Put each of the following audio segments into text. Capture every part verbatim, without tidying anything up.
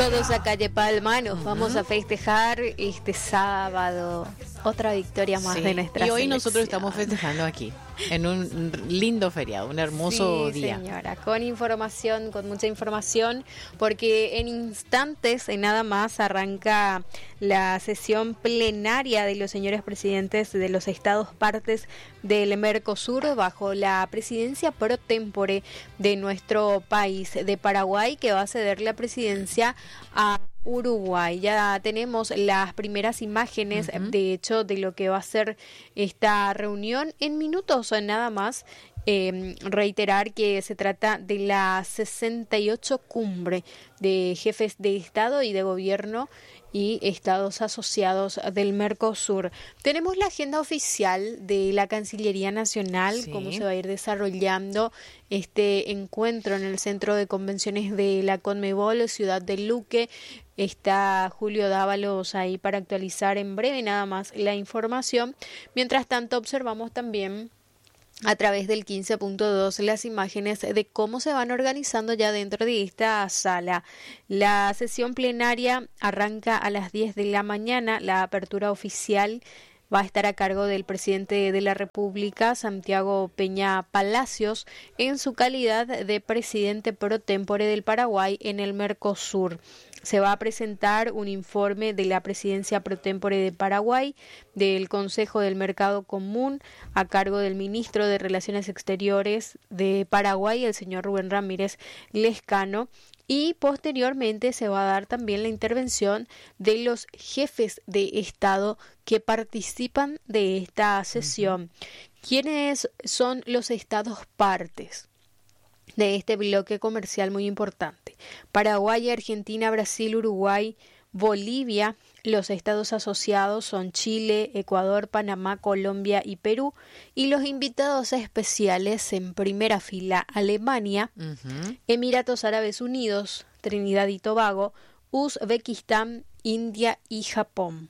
Todos a calle Palma nos uh-huh. vamos a festejar este sábado. Otra victoria más sí. de nuestra Y hoy selección. Nosotros estamos festejando aquí, en un lindo feriado, un hermoso sí, día. Señora, con información, con mucha información, porque en instantes, en nada más, arranca la sesión plenaria de los señores presidentes de los estados partes del Mercosur bajo la presidencia pro tempore de nuestro país, de Paraguay, que va a ceder la presidencia a Uruguay. Ya tenemos las primeras imágenes, uh-huh. de hecho, de lo que va a ser esta reunión en minutos nada más. Eh, reiterar que se trata de la sesenta y ocho cumbre de jefes de Estado y de Gobierno y estados asociados del Mercosur. Tenemos la agenda oficial de la Cancillería Nacional, sí. cómo se va a ir desarrollando este encuentro en el Centro de Convenciones de la Conmebol, Ciudad de Luque. Está Julio Dávalos ahí para actualizar en breve nada más la información. Mientras tanto, observamos también a través del quince punto dos las imágenes de cómo se van organizando ya dentro de esta sala. La sesión plenaria arranca a las diez de la mañana. La apertura oficial va a estar a cargo del presidente de la República, Santiago Peña Palacios, en su calidad de presidente pro tempore del Paraguay en el Mercosur. Se va a presentar un informe de la presidencia pro tempore de Paraguay, del Consejo del Mercado Común, a cargo del ministro de Relaciones Exteriores de Paraguay, el señor Rubén Ramírez Lescano, y posteriormente se va a dar también la intervención de los jefes de Estado que participan de esta sesión. Uh-huh. ¿Quiénes son los estados partes de este bloque comercial muy importante? Paraguay, Argentina, Brasil, Uruguay, Bolivia. Los estados asociados son Chile, Ecuador, Panamá, Colombia y Perú. Y los invitados especiales en primera fila, Alemania, uh-huh. Emiratos Árabes Unidos, Trinidad y Tobago, Uzbekistán, India y Japón.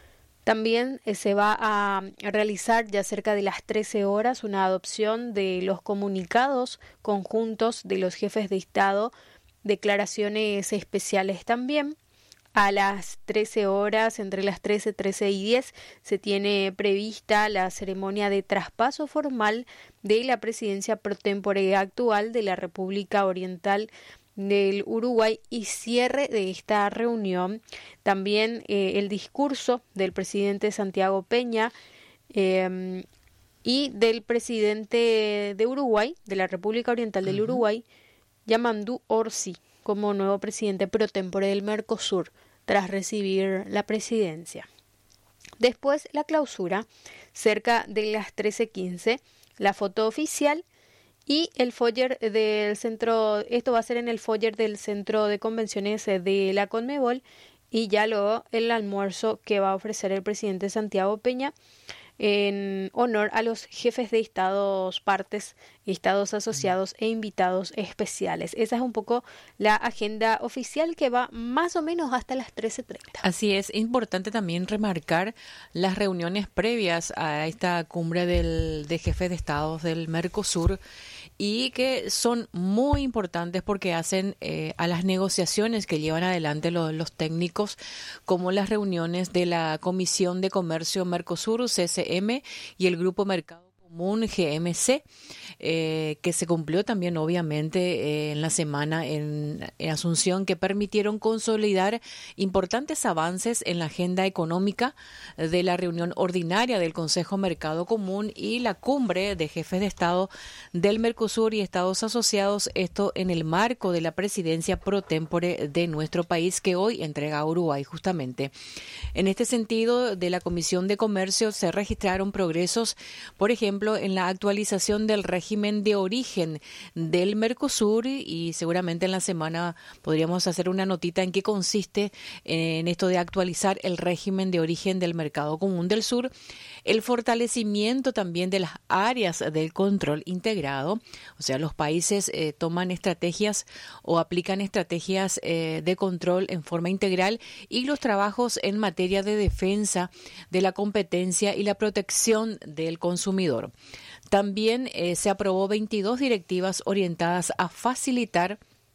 También eh, se va a realizar ya cerca de las trece horas una adopción de los comunicados conjuntos de los jefes de Estado, declaraciones especiales también. A las trece horas, entre las trece, trece y diez, se tiene prevista la ceremonia de traspaso formal de la presidencia pro tempore actual de la República Oriental del Uruguay y cierre de esta reunión. También eh, el discurso del presidente Santiago Peña eh, y del presidente de Uruguay, de la República Oriental del uh-huh. Uruguay, Yamandu Orsi, como nuevo presidente pro tempore del Mercosur, tras recibir la presidencia. Después la clausura, cerca de las trece quince, la foto oficial y el foyer del centro, esto va a ser en el foyer del Centro de Convenciones de la Conmebol, y ya luego el almuerzo que va a ofrecer el presidente Santiago Peña en honor a los jefes de estados partes, estados asociados e invitados especiales. Esa es un poco la agenda oficial que va más o menos hasta las trece treinta. Así es, importante también remarcar las reuniones previas a esta cumbre del, de jefes de estados del Mercosur, y que son muy importantes porque hacen eh, a las negociaciones que llevan adelante los, los técnicos, como las reuniones de la Comisión de Comercio Mercosur, C C M, y el Grupo Mercado Común, G M C, eh, que se cumplió también obviamente eh, en la semana en, en Asunción, que permitieron consolidar importantes avances en la agenda económica de la reunión ordinaria del Consejo Mercado Común y la cumbre de jefes de Estado del Mercosur y estados asociados, esto en el marco de la presidencia pro tempore de nuestro país, que hoy entrega a Uruguay justamente. En este sentido, de la Comisión de Comercio se registraron progresos, por ejemplo, en la actualización del régimen de origen del Mercosur, y seguramente en la semana podríamos hacer una notita en qué consiste en esto de actualizar el régimen de origen del Mercado Común del Sur, el fortalecimiento también de las áreas del control integrado, o sea, los países eh, toman estrategias o aplican estrategias eh, de control en forma integral, y los trabajos en materia de defensa de la competencia y la protección del consumidor. También eh, se aprobó veintidós directivas orientadas a facilitar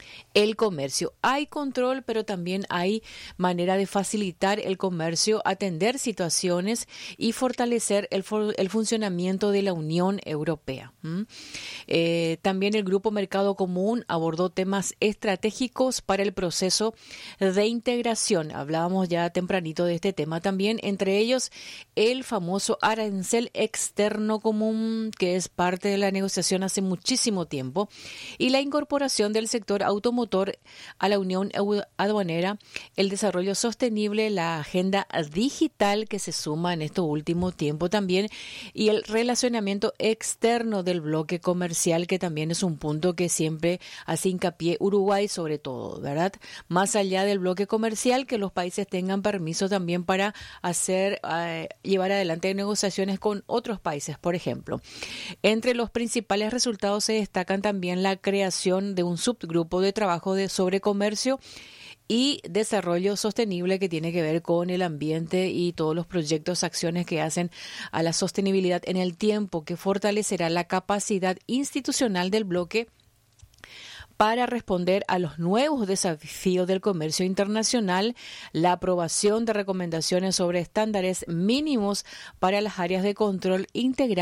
el comercio. Hay control, pero también hay manera de facilitar el comercio, atender situaciones y fortalecer el, el funcionamiento de la Unión Europea. ¿Mm? Eh, también el Grupo Mercado Común abordó temas estratégicos para el proceso de integración. Hablábamos ya tempranito de este tema también, entre ellos el famoso arancel externo común, que es parte de la negociación hace muchísimo tiempo, y la incorporación del sector automotor a la Unión Aduanera, el desarrollo sostenible, la agenda digital que se suma en este último tiempo también, y el relacionamiento externo del bloque comercial, que también es un punto que siempre hace hincapié Uruguay sobre todo, ¿verdad? Más allá del bloque comercial, que los países tengan permiso también para hacer, eh, llevar adelante negociaciones con otros países, por ejemplo. Entre los principales resultados se destacan también la creación de un subgrupo de trabajo de sobre comercio y desarrollo sostenible, que tiene que ver con el ambiente y todos los proyectos, acciones que hacen a la sostenibilidad en el tiempo, que fortalecerá la capacidad institucional del bloque para responder a los nuevos desafíos del comercio internacional, la aprobación de recomendaciones sobre estándares mínimos para las áreas de control integral